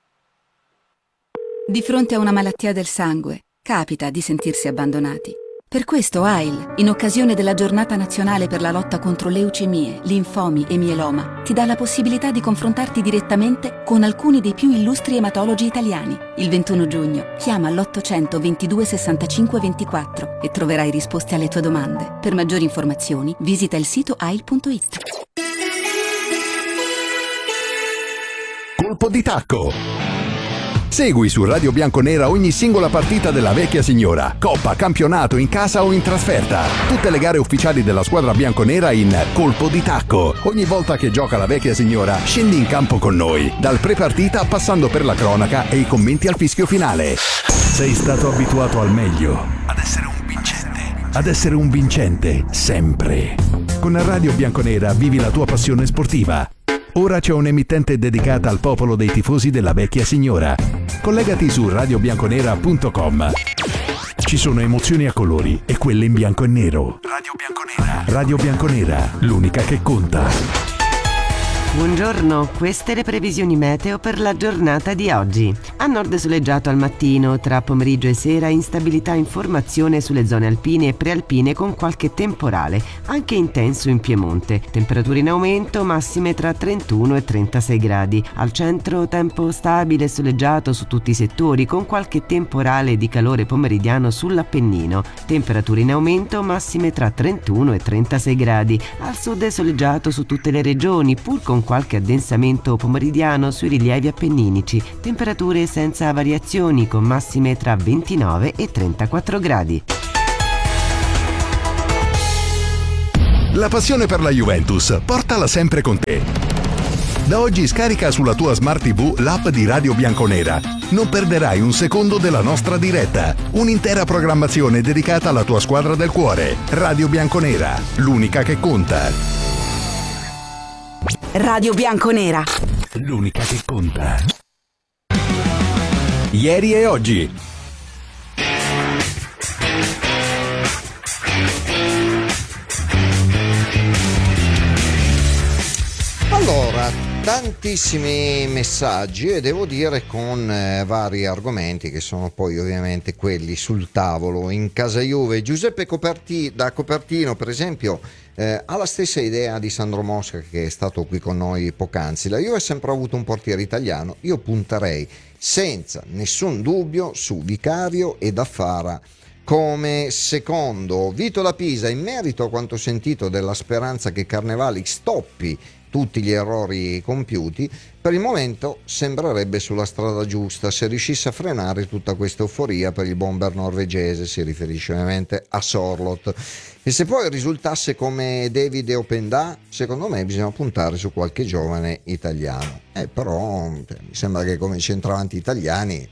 Di fronte a una malattia del sangue, capita di sentirsi abbandonati. Per questo AIL, in occasione della Giornata Nazionale per la lotta contro leucemie, linfomi e mieloma, ti dà la possibilità di confrontarti direttamente con alcuni dei più illustri ematologi italiani. Il 21 giugno chiama all'800 22 65 24 e troverai risposte alle tue domande. Per maggiori informazioni visita il sito AIL.it. Colpo di tacco. Segui su Radio Bianconera ogni singola partita della vecchia signora, coppa, campionato, in casa o in trasferta. Tutte le gare ufficiali della squadra bianconera in Colpo di tacco. Ogni volta che gioca la vecchia signora, scendi in campo con noi, dal pre-partita passando per la cronaca e i commenti al fischio finale. Sei stato abituato al meglio, ad essere un vincente, sempre. Con Radio Bianconera vivi la tua passione sportiva. Ora c'è un'emittente dedicata al popolo dei tifosi della vecchia signora. Collegati su radiobianconera.com. Ci sono emozioni a colori e quelle in bianco e nero. Radio Bianconera. Radio Bianconera, l'unica che conta. Buongiorno, queste le previsioni meteo per la giornata di oggi. A nord soleggiato al mattino, tra pomeriggio e sera instabilità in formazione sulle zone alpine e prealpine con qualche temporale, anche intenso in Piemonte. Temperature in aumento, massime tra 31 e 36 gradi. Al centro tempo stabile e soleggiato su tutti i settori con qualche temporale di calore pomeridiano sull'Appennino. Temperature in aumento, massime tra 31 e 36 gradi. Al sud soleggiato su tutte le regioni, pur con qualche addensamento pomeridiano sui rilievi appenninici, temperature senza variazioni con massime tra 29 e 34 gradi. La passione per la Juventus, portala sempre con te. Da oggi scarica sulla tua Smart TV l'app di Radio Bianconera. Non perderai un secondo della nostra diretta. Un'intera programmazione dedicata alla tua squadra del cuore. Radio Bianconera, l'unica che conta. Radio Bianconera, l'unica che conta. Ieri e oggi. Allora, tantissimi messaggi e devo dire con vari argomenti che sono poi ovviamente quelli sul tavolo in casa Juve. Giuseppe da Copertino, per esempio, ha la stessa idea di Sandro Mosca, che è stato qui con noi poc'anzi. La Juve ha sempre avuto un portiere italiano. Io punterei senza nessun dubbio su Vicario e Daffara come secondo. Vito da Pisa, in merito a quanto sentito della speranza che Carnevali stoppi tutti gli errori compiuti, per il momento sembrerebbe sulla strada giusta se riuscisse a frenare tutta questa euforia per il bomber norvegese. Si riferisce ovviamente a Sorloth, e se poi risultasse come Davide Openda, secondo me bisogna puntare su qualche giovane italiano. Però mi sembra che come centravanti italiani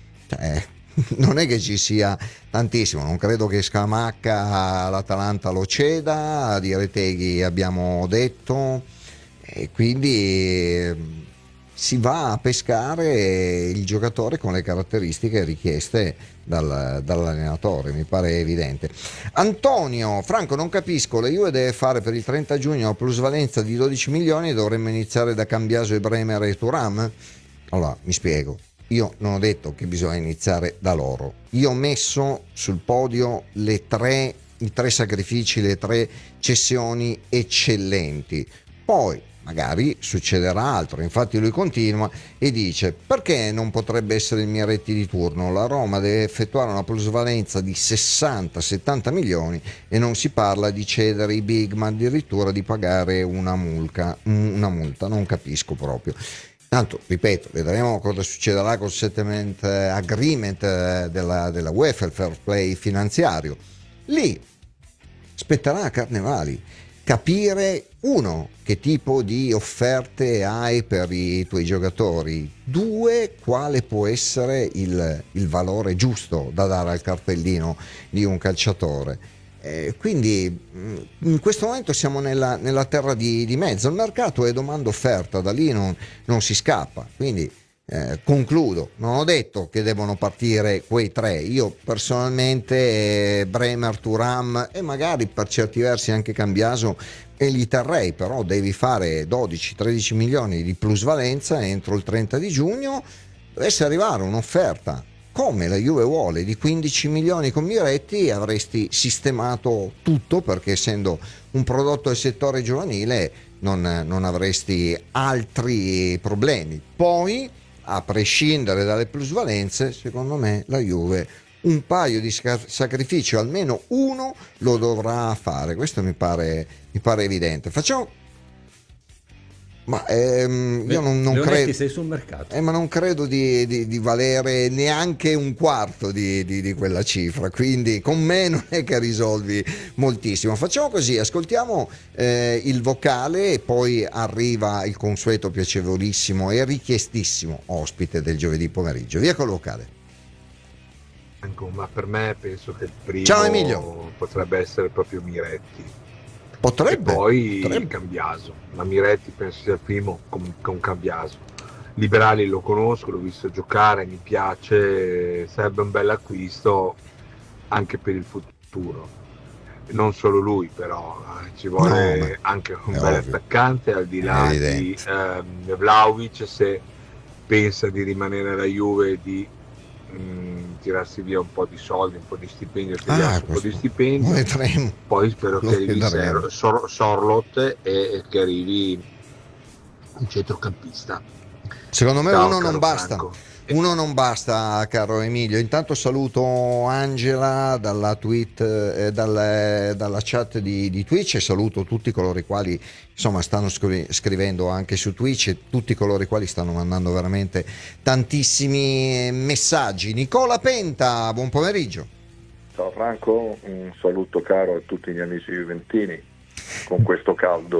non è che ci sia tantissimo. Non credo che Scamacca l'Atalanta lo ceda, di Reteghi abbiamo detto, e quindi si va a pescare il giocatore con le caratteristiche richieste dall'allenatore, mi pare evidente. Antonio, Franco, non capisco, la Juve deve fare per il 30 giugno plusvalenza di 12 milioni e dovremmo iniziare da Cambiaso e Bremer e Thuram? Allora, mi spiego. Io non ho detto che bisogna iniziare da loro. Io ho messo sul podio i tre sacrifici, le tre cessioni eccellenti. Poi magari succederà altro. Infatti lui continua e dice: perché non potrebbe essere il Miretti di turno? La Roma deve effettuare una plusvalenza di 60-70 milioni e non si parla di cedere i big, ma addirittura di pagare una multa. Non capisco proprio. Tanto, ripeto, vedremo cosa succederà col settlement agreement della UEFA, il fair play finanziario. Lì spetterà a Carnevali capire, uno, che tipo di offerte hai per i tuoi giocatori, due, quale può essere il valore giusto da dare al cartellino di un calciatore. Quindi in questo momento siamo nella terra di mezzo. Il mercato è domanda offerta, da lì non si scappa. Quindi concludo, non ho detto che devono partire quei tre. Io personalmente Bremer, Thuram e magari per certi versi anche Cambiaso li terrei, però devi fare 12-13 milioni di plusvalenza entro il 30 di giugno. Dovesse arrivare un'offerta come la Juve vuole, di 15 milioni con Miretti avresti sistemato tutto, perché essendo un prodotto del settore giovanile non avresti altri problemi. Poi, a prescindere dalle plusvalenze, secondo me la Juve un paio di sacrifici, almeno uno, lo dovrà fare. Questo mi pare evidente. Ma io non credo. Sei sul mercato. Ma non credo di valere neanche un quarto di quella cifra, quindi con me non è che risolvi moltissimo. Facciamo così, ascoltiamo il vocale e poi arriva il consueto piacevolissimo e richiestissimo ospite del giovedì pomeriggio. Via col vocale. Ma per me penso che il primo Ciao Emilio. potrebbe essere proprio Miretti. Potrebbe. E poi Cambiaso, ma Miretti penso sia il primo con Cambiaso. Liberali lo conosco, l'ho visto giocare, mi piace, sarebbe un bel acquisto anche per il futuro. Non solo lui, però ci vuole anche un bel attaccante, al di là di Vlahovic, se pensa di rimanere alla Juve e di tirarsi via un po' di soldi, un po' di stipendio, poi spero che arrivi Sorloth e che arrivi un centrocampista. Secondo me Ciao, uno non basta. Franco. Uno non basta, caro Emilio. Intanto saluto Angela dalla chat di Twitch, e saluto tutti coloro i quali insomma stanno scrivendo anche su Twitch, e tutti coloro i quali stanno mandando veramente tantissimi messaggi. Nicola Penta, buon pomeriggio. Ciao Franco, un saluto caro a tutti gli amici juventini con questo caldo.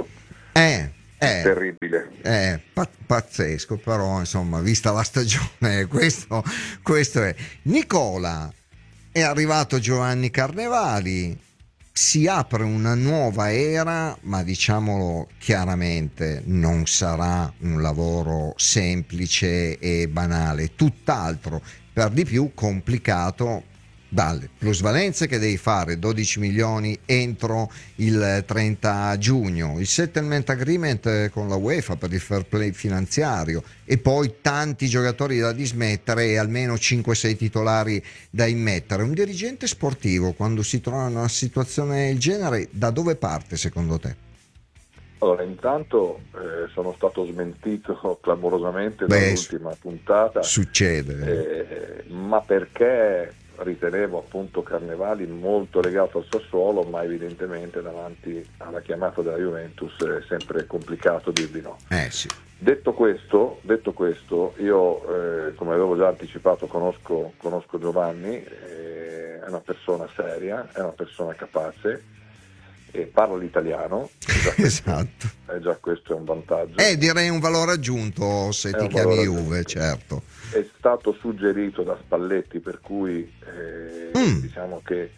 Terribile. Pazzesco, però insomma, vista la stagione, questo è. Nicola, è arrivato Giovanni Carnevali, si apre una nuova era, ma diciamolo chiaramente, non sarà un lavoro semplice e banale, tutt'altro, per di più complicato dalle plusvalenze che devi fare, 12 milioni entro il 30 giugno, il settlement agreement con la UEFA per il fair play finanziario, e poi tanti giocatori da dismettere e almeno 5-6 titolari da immettere. Un dirigente sportivo, quando si trova in una situazione del genere, da dove parte secondo te? Allora, intanto sono stato smentito clamorosamente dall'ultima puntata. Succede. Ma perché ritenevo appunto Carnevali molto legato al Sassuolo, ma evidentemente davanti alla chiamata della Juventus è sempre complicato dirdi no. Sì. Detto questo, io come avevo già anticipato conosco Giovanni, è una persona seria, è una persona capace e parla l'italiano. Esatto. Già questo è un vantaggio. Direi un valore aggiunto se ti chiami Juve, certo. È stato suggerito da Spalletti, per cui diciamo che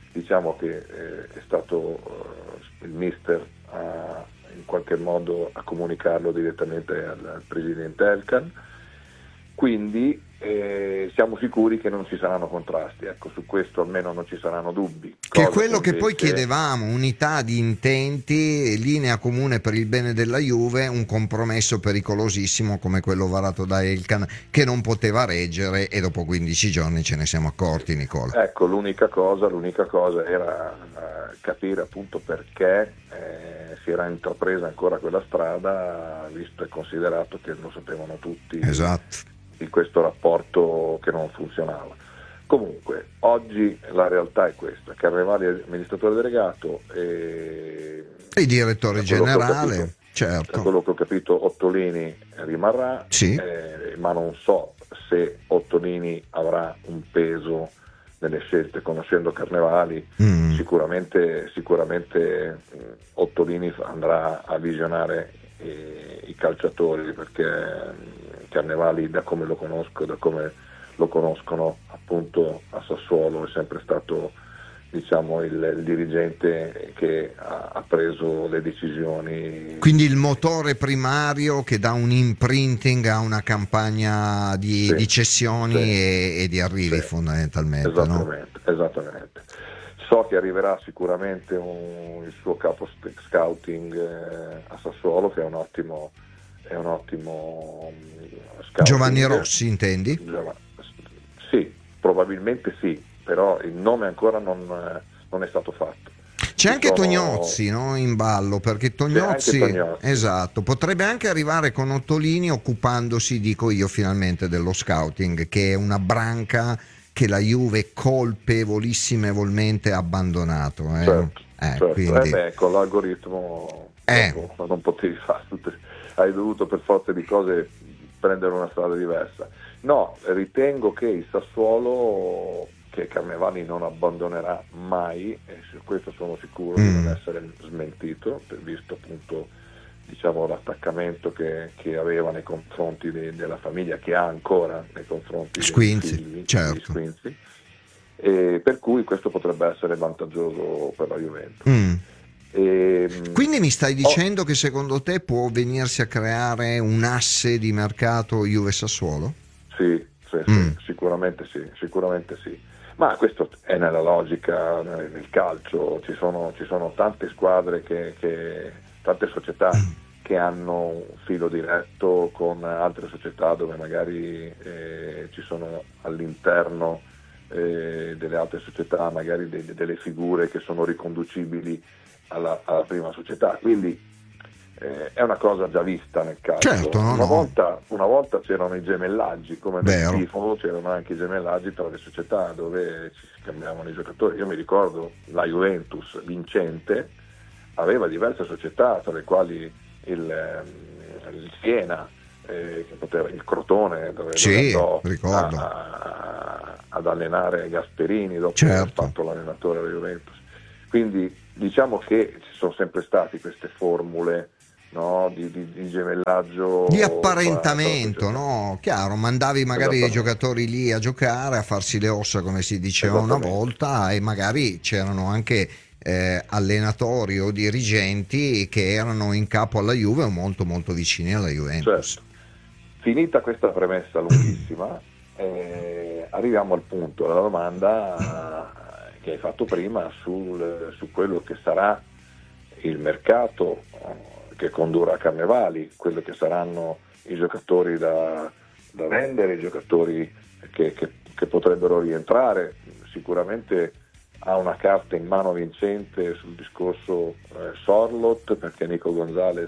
è stato il mister in qualche modo a comunicarlo direttamente al presidente Elkan, quindi siamo sicuri che non ci saranno contrasti, ecco, su questo almeno non ci saranno dubbi. Che è quello che poi chiedevamo, unità di intenti, linea comune per il bene della Juve, un compromesso pericolosissimo come quello varato da Elkan, che non poteva reggere, e dopo 15 giorni ce ne siamo accorti, Nicola. Ecco, l'unica cosa era capire appunto perché si era intrapresa ancora quella strada, visto e considerato che lo sapevano tutti. Esatto. Di questo rapporto che non funzionava. Comunque oggi la realtà è questa: Carnevali è amministratore delegato e il direttore generale, certo. Da quello che ho capito Ottolini rimarrà, sì. Ma non so se Ottolini avrà un peso nelle scelte, conoscendo Carnevali. Sicuramente Ottolini andrà a visionare i calciatori, perché Carnevali, da come lo conoscono appunto a Sassuolo, è sempre stato, diciamo, il dirigente che ha preso le decisioni. Quindi il motore primario che dà un imprinting a una campagna di cessioni e di arrivi, fondamentalmente. Esattamente. So che arriverà sicuramente il suo capo scouting a Sassuolo, che è un ottimo scouting. Giovanni Rossi, intendi? Sì, Probabilmente sì, però il nome ancora non è stato fatto. C'è anche Tognozzi, no, in ballo, perché Tognozzi, esatto, potrebbe anche arrivare con Ottolini occupandosi, dico io, finalmente dello scouting, che è una branca che la Juve colpevolissimevolmente ha abbandonato. Certo. Quindi... con l'algoritmo non potevi fare hai dovuto per forza di cose prendere una strada diversa. No, ritengo che il Sassuolo, che Carnevali non abbandonerà mai, e su questo sono sicuro di non essere smentito, visto appunto l'attaccamento che aveva nei confronti della famiglia, che ha ancora nei confronti Squinzi, dei figli, certo. Squinzi, e per cui questo potrebbe essere vantaggioso per la Juventus. Quindi mi stai dicendo che secondo te può venirsi a creare un asse di mercato Juve-Sassuolo? Sì, sicuramente sì. Ma questo è nella logica nel calcio, ci sono tante squadre tante società che hanno un filo diretto con altre società dove magari ci sono all'interno delle altre società magari delle figure che sono riconducibili alla prima società, quindi è una cosa già vista nel calcio. Certo, una volta c'erano i gemellaggi, come nel tifo c'erano anche i gemellaggi tra le società dove ci scambiavano i giocatori. Io mi ricordo la Juventus vincente aveva diverse società, tra le quali il Siena, il Crotone, dove andò ad allenare Gasperini dopo aver fatto l'allenatore della Juventus. Quindi diciamo che ci sono sempre state queste formule, no, di gemellaggio, di apparentamento, no? Chiaro, mandavi magari i giocatori lì a giocare, a farsi le ossa, come si diceva una volta, e magari c'erano anche allenatori o dirigenti che erano in capo alla Juve o molto molto vicini alla Juventus. Certo. Finita questa premessa lunghissima, arriviamo al punto della domanda che hai fatto prima su quello che sarà il mercato che condurrà Carnevali, quello che saranno i giocatori da vendere, i giocatori che potrebbero rientrare. Sicuramente ha una carta in mano vincente sul discorso Sorloth, perché Nico Gonzalez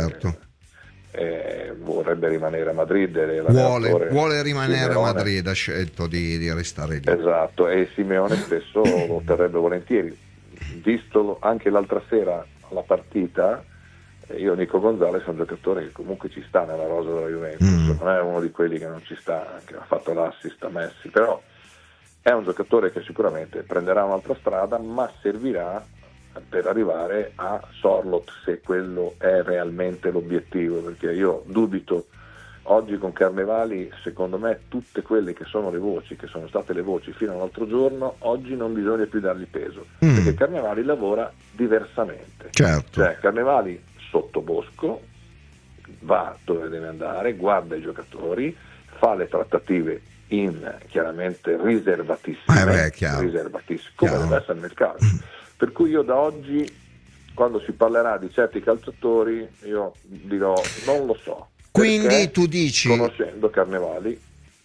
vorrebbe rimanere a Madrid, vuole rimanere a Madrid, ha scelto di restare lì. Esatto, e Simeone stesso lo terrebbe volentieri. Visto anche l'altra sera la partita, io Nico Gonzalez è un giocatore che comunque ci sta nella rosa della Juventus, non è uno di quelli che non ci sta, che ha fatto l'assist a Messi, però è un giocatore che sicuramente prenderà un'altra strada, ma servirà per arrivare a Sorloth, se quello è realmente l'obiettivo, perché io dubito oggi con Carnevali. Secondo me tutte quelle che sono le voci, che sono state le voci fino all'altro giorno, oggi non bisogna più dargli peso, perché Carnevali lavora diversamente. Cioè Carnevali sotto Bosco va dove deve andare, guarda i giocatori, fa le trattative chiaramente riservatissime, come deve essere nel calcio. Per cui io da oggi, quando si parlerà di certi calciatori, io dirò non lo so. Quindi tu dici, conoscendo Carnevali,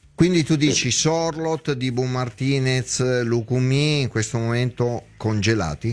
Sorloth, Dibu Martinez, Lucumí in questo momento congelati?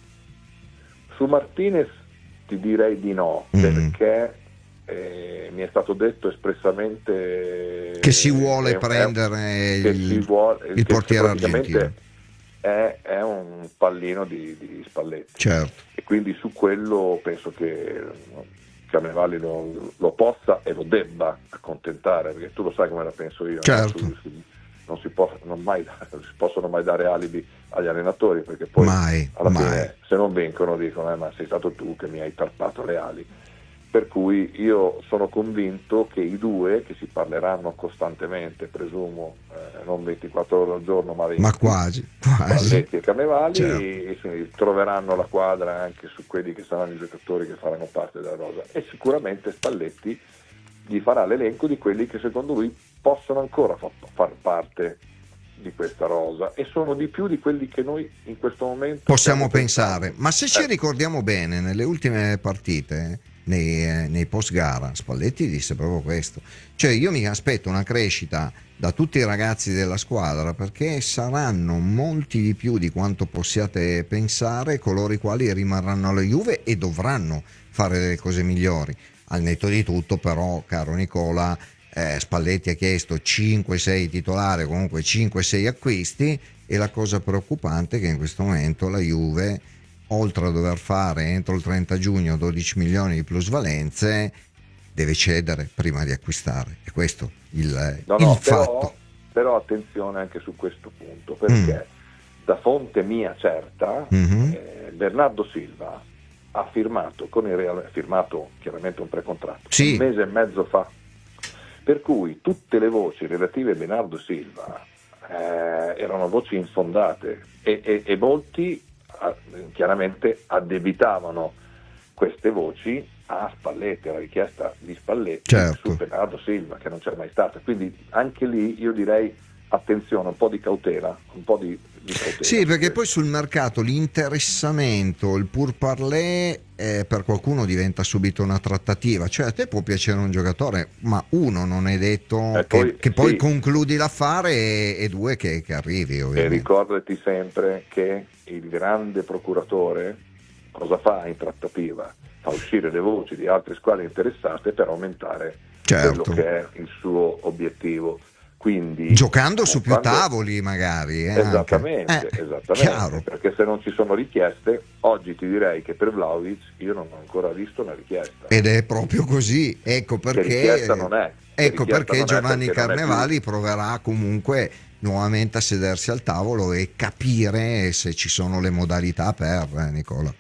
Su Martinez ti direi di no, perché mi è stato detto espressamente che si vuole prendere il portiere argentino. È un pallino di Spalletti, certo. E quindi su quello penso che Carnevali lo possa e lo debba accontentare, perché tu lo sai come la penso io, certo. Non si possono mai dare alibi agli allenatori, perché poi alla fine se non vincono dicono ma sei stato tu che mi hai tarpato le ali. Per cui io sono convinto che i due, che si parleranno costantemente, presumo non 24 ore al giorno, ma quasi Spalletti e Carnevali, certo. e troveranno la quadra anche su quelli che saranno i giocatori che faranno parte della rosa, e sicuramente Spalletti gli farà l'elenco di quelli che secondo lui possono ancora far parte di questa rosa, e sono di più di quelli che noi in questo momento possiamo pensare. Ma se ci ricordiamo bene, nelle ultime partite nei post gara. Spalletti disse proprio questo, cioè io mi aspetto una crescita da tutti i ragazzi della squadra, perché saranno molti di più di quanto possiate pensare coloro i quali rimarranno alla Juve e dovranno fare delle cose migliori. Al netto di tutto però, caro Nicola, Spalletti ha chiesto 5-6 titolari, comunque 5-6 acquisti, e la cosa preoccupante è che in questo momento la Juve, oltre a dover fare entro il 30 giugno 12 milioni di plusvalenze, deve cedere prima di acquistare, e questo il fatto. Però attenzione anche su questo punto, perché da fonte mia certa Bernardo Silva ha firmato con il Real, chiaramente un precontratto, un mese e mezzo fa, per cui tutte le voci relative a Bernardo Silva erano voci infondate e molti chiaramente addebitavano queste voci a Spalletti, alla richiesta di Spalletti su Bernardo Silva, che non c'è mai stata. Quindi anche lì io direi attenzione, un po' di cautela, Sì, perché poi sul mercato l'interessamento, il pourparlers per qualcuno diventa subito una trattativa. Cioè a te può piacere un giocatore, ma uno, non è detto che poi concludi l'affare, e due che arrivi, ovviamente. E ricordati sempre che il grande procuratore cosa fa in trattativa? Fa uscire le voci di altre squadre interessate per aumentare quello che è il suo obiettivo. Quindi, giocando su più tavoli magari. Esattamente, perché se non ci sono richieste, oggi ti direi che per Vlahovic io non ho ancora visto una richiesta. Ed è proprio così, ecco perché richiesta non è. Ecco perché Giovanni Carnevali proverà comunque nuovamente a sedersi al tavolo e capire se ci sono le modalità per Nicola.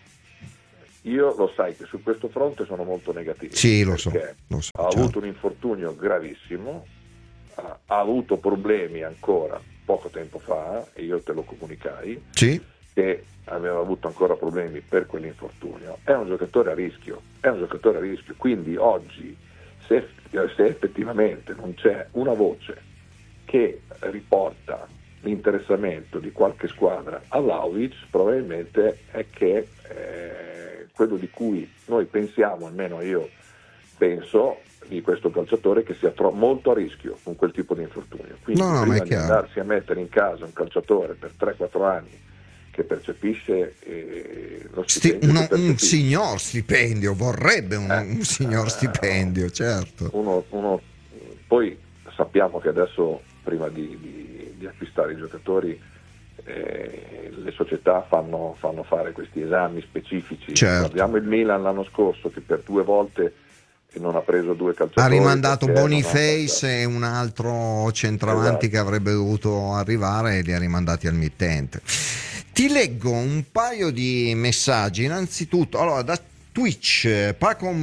Io lo sai che su questo fronte sono molto negativo. Sì, lo so. Ha avuto un infortunio gravissimo, ha avuto problemi ancora poco tempo fa, e io te lo comunicai, che aveva avuto ancora problemi per quell'infortunio. È un giocatore a rischio, quindi oggi se effettivamente non c'è una voce che riporta l'interessamento di qualche squadra a Vlahovic, probabilmente è che quello di cui noi pensiamo, almeno io penso, di questo calciatore, che sia molto a rischio con quel tipo di infortunio. Quindi prima di andarsi a mettere in casa un calciatore per 3-4 anni che percepisce lo stipendio, un signor stipendio, vorrebbe un signor stipendio, certo. Uno poi sappiamo che adesso, prima di acquistare i giocatori, le società fanno fare questi esami specifici. Abbiamo il Milan l'anno scorso che per 2 volte non ha preso 2 calciatori, ha rimandato Boniface e un altro centravanti che avrebbe dovuto arrivare, e li ha rimandati al mittente. Ti leggo un paio di messaggi. Innanzitutto, allora, da Twitch, Pacom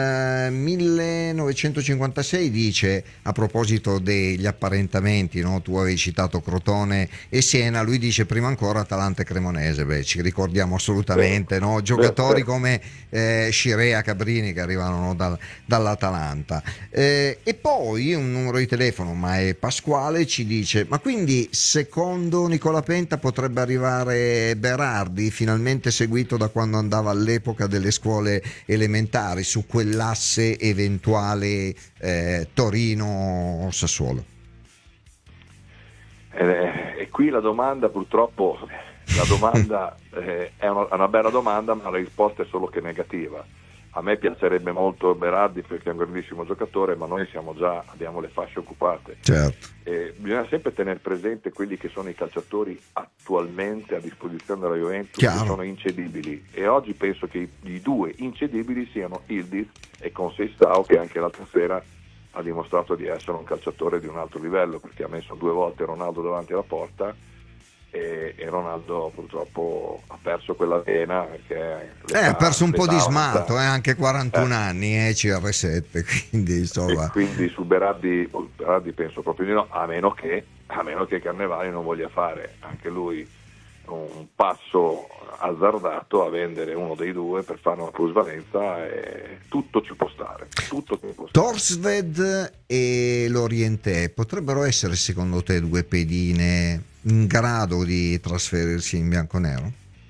1956 dice, a proposito degli apparentamenti, no? Tu avevi citato Crotone e Siena, lui dice prima ancora Atalanta e Cremonese. Ci ricordiamo assolutamente, no? Giocatori come Scirea, Cabrini, che arrivano dall'Atalanta, e poi un numero di telefono, ma è Pasquale, ci dice: ma quindi secondo Nicola Penta potrebbe arrivare Berardi, finalmente seguito da quando andava all'epoca delle scuole elementari, su quell'asse eventuale Torino-Sassuolo? E qui la domanda, purtroppo, è una bella domanda, ma la risposta è solo che negativa. A me piacerebbe molto Berardi perché è un grandissimo giocatore, ma noi abbiamo le fasce occupate. Certo. Bisogna sempre tenere presente quelli che sono i calciatori attualmente a disposizione della Juventus, che sono incedibili, e oggi penso che i 2 incedibili siano Yildiz e Conceição, che anche l'altra sera ha dimostrato di essere un calciatore di un alto livello, perché ha messo 2 volte Ronaldo davanti alla porta, e Ronaldo purtroppo ha perso quella vena, perché ha perso un po' di smalto, anche 41 anni, CR7, quindi insomma. E quindi su Berardi penso proprio di no, a meno che Carnevali non voglia fare anche lui un passo azzardato a vendere uno dei 2 per fare una plusvalenza, e tutto ci può stare. Torsved e Lorientè potrebbero essere, secondo te, 2 pedine in grado di trasferirsi in bianconero?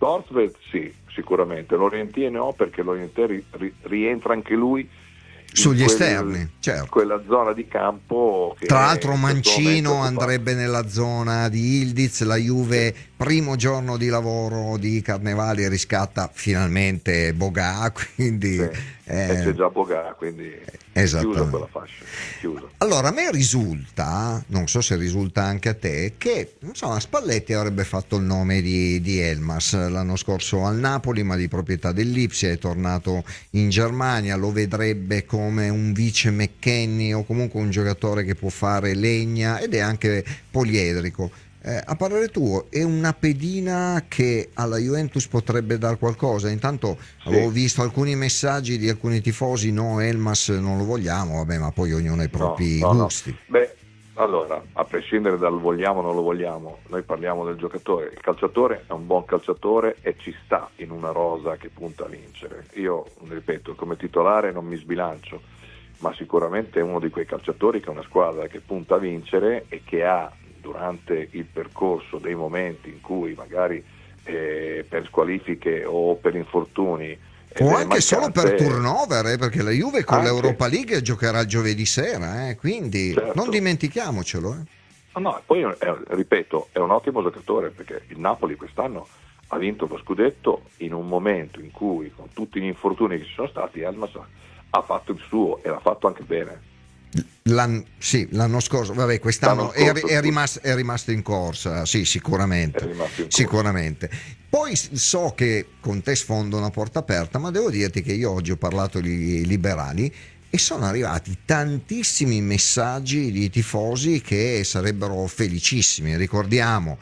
Korsved sì, sicuramente. Lorientier no, perché Lorientier rientra anche lui sugli esterni, certo. Quella zona di campo che tra l'altro momento Mancino andrebbe nella zona di Ildiz. La Juve primo giorno di lavoro di Carnevali riscatta finalmente Boga, quindi c'è già Boga, quindi chiusa quella fascia, chiusa. Allora a me risulta, non so se risulta anche a te, che insomma Spalletti avrebbe fatto il nome di Elmas l'anno scorso al Napoli, ma di proprietà dell'Ipsia, è tornato in Germania, lo vedrebbe come un vice McKennie o comunque un giocatore che può fare legna ed è anche poliedrico. A parere tuo è una pedina che alla Juventus potrebbe dar qualcosa? Intanto avevo visto alcuni messaggi di alcuni tifosi: no, Elmas non lo vogliamo. Vabbè, ma poi ognuno ha i propri gusti. No. Beh, allora, a prescindere dal vogliamo o non lo vogliamo, noi parliamo del giocatore. Il calciatore è un buon calciatore e ci sta in una rosa che punta a vincere. Io, ripeto, come titolare non mi sbilancio, ma sicuramente è uno di quei calciatori che è una squadra che punta a vincere e che ha durante il percorso dei momenti in cui magari per squalifiche o per infortuni o anche solo per turnover, perché la Juve con l'Europa League giocherà il giovedì sera, quindi certo, non dimentichiamocelo. No, poi ripeto, è un ottimo giocatore, perché il Napoli quest'anno ha vinto lo scudetto in un momento in cui, con tutti gli infortuni che ci sono stati, Elmas ha fatto il suo e l'ha fatto anche bene. L'anno scorso, vabbè, quest'anno è rimasto in corsa, sì, sicuramente. Poi so che con te sfondo una porta aperta, ma devo dirti che io oggi ho parlato di liberali e sono arrivati tantissimi messaggi di tifosi che sarebbero felicissimi. Ricordiamo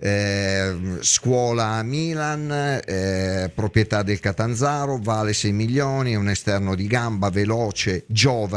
scuola a Milan, proprietà del Catanzaro, vale 6 milioni, è un esterno di gamba, veloce, giovane.